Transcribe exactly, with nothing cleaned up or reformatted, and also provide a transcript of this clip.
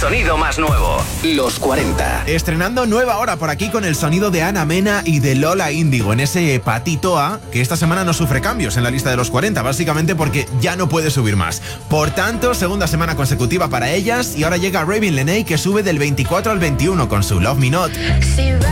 sonido más nuevo. Los cuarenta. Estrenando nueva hora por aquí con el sonido de Ana Mena y de Lola Índigo en ese Patito A, que esta semana no sufre cambios en la lista de los cuarenta, básicamente porque ya no puede subir más. Por tanto, segunda semana consecutiva para ellas, y ahora llega Ravin Lenae, que sube del veinticuatro al veintiuno con su Love Me Not.